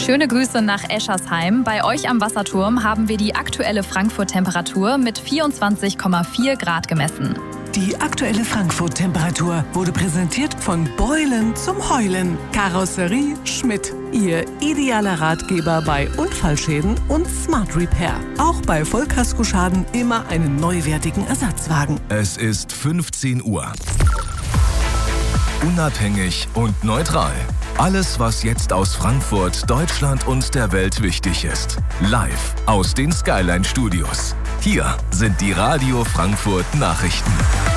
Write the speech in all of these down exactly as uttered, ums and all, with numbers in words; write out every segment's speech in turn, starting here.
Schöne Grüße nach Eschersheim. Bei euch am Wasserturm haben wir die aktuelle Frankfurt-Temperatur mit vierundzwanzig Komma vier Grad gemessen. Die aktuelle Frankfurt-Temperatur wurde präsentiert von Beulen zum Heulen. Karosserie Schmidt. Ihr idealer Ratgeber bei Unfallschäden und Smart Repair. Auch bei Vollkaskoschaden immer einen neuwertigen Ersatzwagen. Es ist fünfzehn Uhr. Unabhängig und neutral. Alles, was jetzt aus Frankfurt, Deutschland und der Welt wichtig ist. Live aus den Skyline Studios. Hier sind die Radio Frankfurt Nachrichten.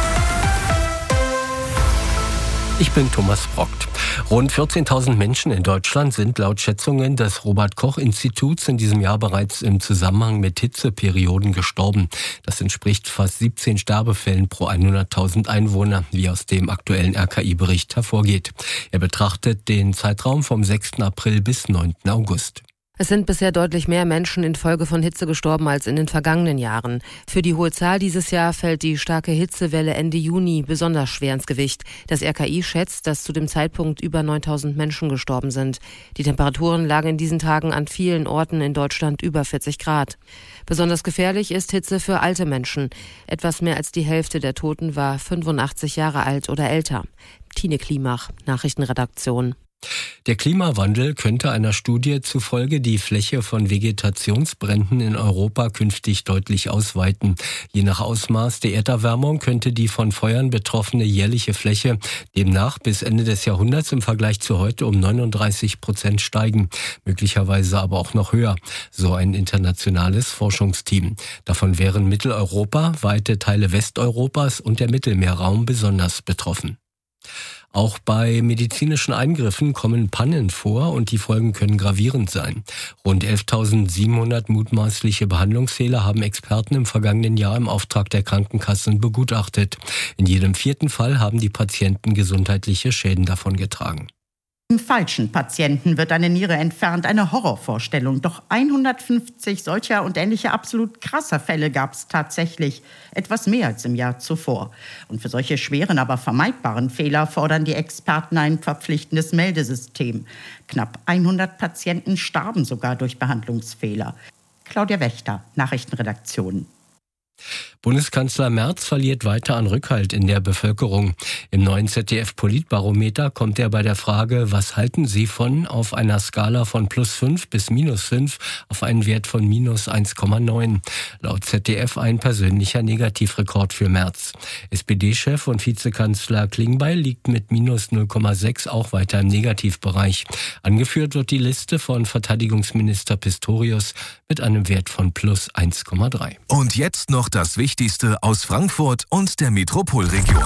Ich bin Thomas Brockt. Rund vierzehntausend Menschen in Deutschland sind laut Schätzungen des Robert-Koch-Instituts in diesem Jahr bereits im Zusammenhang mit Hitzeperioden gestorben. Das entspricht fast siebzehn Sterbefällen pro hunderttausend Einwohner, wie aus dem aktuellen R K I-Bericht hervorgeht. Er betrachtet den Zeitraum vom sechsten April bis neunten August. Es sind bisher deutlich mehr Menschen infolge von Hitze gestorben als in den vergangenen Jahren. Für die hohe Zahl dieses Jahr fällt die starke Hitzewelle Ende Juni besonders schwer ins Gewicht. Das R K I schätzt, dass zu dem Zeitpunkt über neuntausend Menschen gestorben sind. Die Temperaturen lagen in diesen Tagen an vielen Orten in Deutschland über vierzig Grad. Besonders gefährlich ist Hitze für alte Menschen. Etwas mehr als die Hälfte der Toten war fünfundachtzig Jahre alt oder älter. Tine Klimach, Nachrichtenredaktion. Der Klimawandel könnte einer Studie zufolge die Fläche von Vegetationsbränden in Europa künftig deutlich ausweiten. Je nach Ausmaß der Erderwärmung könnte die von Feuern betroffene jährliche Fläche demnach bis Ende des Jahrhunderts im Vergleich zu heute um neununddreißig Prozent steigen, möglicherweise aber auch noch höher, so ein internationales Forschungsteam. Davon wären Mitteleuropa, weite Teile Westeuropas und der Mittelmeerraum besonders betroffen. Auch bei medizinischen Eingriffen kommen Pannen vor und die Folgen können gravierend sein. Rund elftausendsiebenhundert mutmaßliche Behandlungsfehler haben Experten im vergangenen Jahr im Auftrag der Krankenkassen begutachtet. In jedem vierten Fall haben die Patienten gesundheitliche Schäden davongetragen. Im falschen Patienten wird eine Niere entfernt, eine Horrorvorstellung. Doch hundertfünfzig solcher und ähnlicher absolut krasser Fälle gab es tatsächlich. Etwas mehr als im Jahr zuvor. Und für solche schweren, aber vermeidbaren Fehler fordern die Experten ein verpflichtendes Meldesystem. Knapp hundert Patienten starben sogar durch Behandlungsfehler. Claudia Wächter, Nachrichtenredaktion. Bundeskanzler Merz verliert weiter an Rückhalt in der Bevölkerung. Im neuen Z D F-Politbarometer kommt er bei der Frage, was halten Sie von, auf einer Skala von plus fünf bis minus fünf auf einen Wert von minus eins Komma neun. Laut Z D F ein persönlicher Negativrekord für Merz. S P D-Chef und Vizekanzler Klingbeil liegt mit minus null Komma sechs auch weiter im Negativbereich. Angeführt wird die Liste von Verteidigungsminister Pistorius mit einem Wert von plus eins Komma drei. Und jetzt noch das Wichtigste aus Frankfurt und der Metropolregion.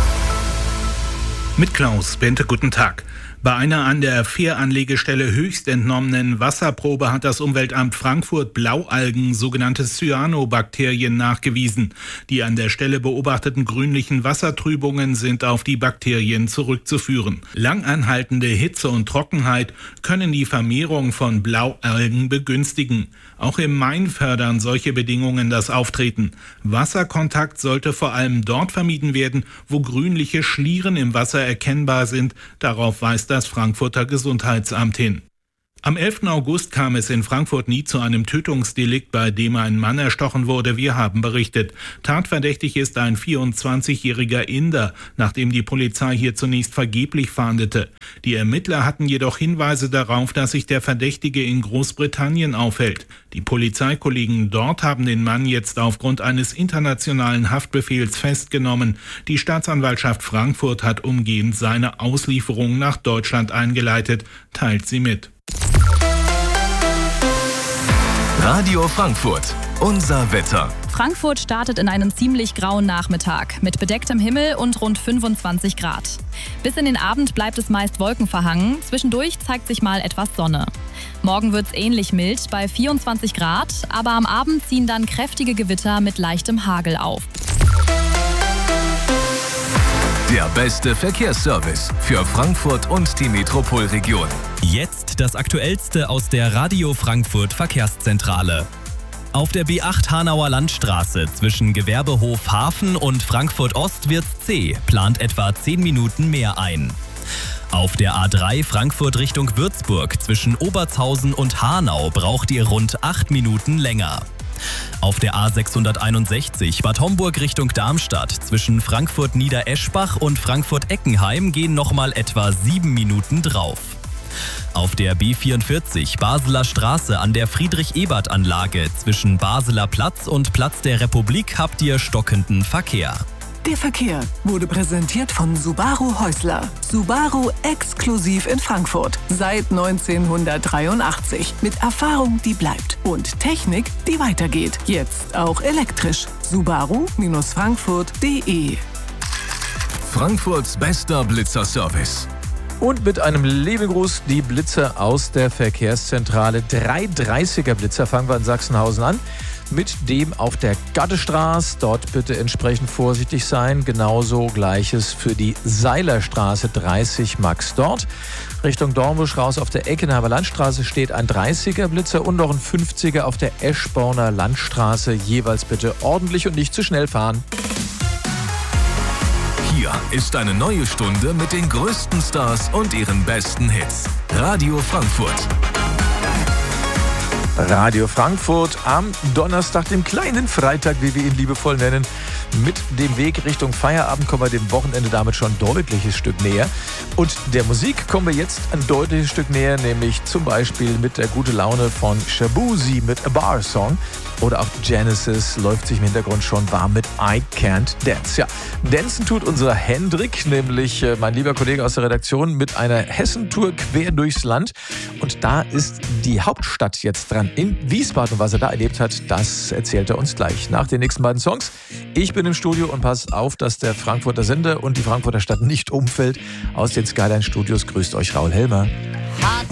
Mit Klaus Bente, guten Tag. Bei einer an der Fähranlegestelle höchst entnommenen Wasserprobe hat das Umweltamt Frankfurt Blaualgen, sogenannte Cyanobakterien, nachgewiesen. Die an der Stelle beobachteten grünlichen Wassertrübungen sind auf die Bakterien zurückzuführen. Langanhaltende Hitze und Trockenheit können die Vermehrung von Blaualgen begünstigen. Auch im Main fördern solche Bedingungen das Auftreten. Wasserkontakt sollte vor allem dort vermieden werden, wo grünliche Schlieren im Wasser erkennbar sind. Darauf weist das Frankfurter Gesundheitsamt hin. Am elften August kam es in Frankfurt nie zu einem Tötungsdelikt, bei dem ein Mann erstochen wurde. Wir haben berichtet. Tatverdächtig ist ein vierundzwanzigjähriger Inder, nachdem die Polizei hier zunächst vergeblich fahndete. Die Ermittler hatten jedoch Hinweise darauf, dass sich der Verdächtige in Großbritannien aufhält. Die Polizeikollegen dort haben den Mann jetzt aufgrund eines internationalen Haftbefehls festgenommen. Die Staatsanwaltschaft Frankfurt hat umgehend seine Auslieferung nach Deutschland eingeleitet, teilt sie mit. Radio Frankfurt, unser Wetter. Frankfurt startet in einen ziemlich grauen Nachmittag mit bedecktem Himmel und rund fünfundzwanzig Grad. Bis in den Abend bleibt es meist wolkenverhangen, zwischendurch zeigt sich mal etwas Sonne. Morgen wird es ähnlich mild bei vierundzwanzig Grad, aber am Abend ziehen dann kräftige Gewitter mit leichtem Hagel auf. Der beste Verkehrsservice für Frankfurt und die Metropolregion. Jetzt das Aktuellste aus der Radio Frankfurt Verkehrszentrale. Auf der B acht Hanauer Landstraße zwischen Gewerbehof Hafen und Frankfurt Ost wird's zäh, plant etwa zehn Minuten mehr ein. Auf der A drei Frankfurt Richtung Würzburg zwischen Obertshausen und Hanau braucht ihr rund acht Minuten länger. Auf der A sechshunderteinundsechzig Bad Homburg Richtung Darmstadt zwischen Frankfurt-Niedereschbach und Frankfurt-Eckenheim gehen nochmal etwa sieben Minuten drauf. Auf der B vierundvierzig Basler Straße an der Friedrich-Ebert-Anlage zwischen Basler Platz und Platz der Republik habt ihr stockenden Verkehr. Der Verkehr wurde präsentiert von Subaru Häusler. Subaru exklusiv in Frankfurt. Seit neunzehnhundertdreiundachtzig. Mit Erfahrung, die bleibt. Und Technik, die weitergeht. Jetzt auch elektrisch. Subaru Frankfurt punkt de. Frankfurts bester Blitzerservice. Und mit einem Liebegruß die Blitzer aus der Verkehrszentrale. drei dreißiger Blitzer fangen wir in Sachsenhausen an. Mit dem auf der Gattestraße. Dort bitte entsprechend vorsichtig sein. Genauso Gleiches für die Seilerstraße dreißig Max dort. Richtung Dornbusch raus auf der Eckenheimer Landstraße steht ein dreißiger Blitzer und noch ein fünfziger auf der Eschborner Landstraße. Jeweils bitte ordentlich und nicht zu schnell fahren. Hier ist eine neue Stunde mit den größten Stars und ihren besten Hits. Radio Frankfurt. Radio Frankfurt am Donnerstag, dem kleinen Freitag, wie wir ihn liebevoll nennen. Mit dem Weg Richtung Feierabend kommen wir dem Wochenende damit schon ein deutliches Stück näher. Und der Musik kommen wir jetzt ein deutliches Stück näher, nämlich zum Beispiel mit der gute Laune von Shabuzi mit A Bar Song. Oder auch Genesis läuft sich im Hintergrund schon warm mit I Can't Dance. Ja, dancen tut unser Hendrik, nämlich äh, mein lieber Kollege aus der Redaktion, mit einer Hessentour quer durchs Land. Und da ist die Hauptstadt jetzt dran in Wiesbaden. Und was er da erlebt hat, das erzählt er uns gleich nach den nächsten beiden Songs. Ich bin im Studio und pass auf, dass der Frankfurter Sender und die Frankfurter Stadt nicht umfällt. Aus den Skyline Studios grüßt euch Raul Helmer.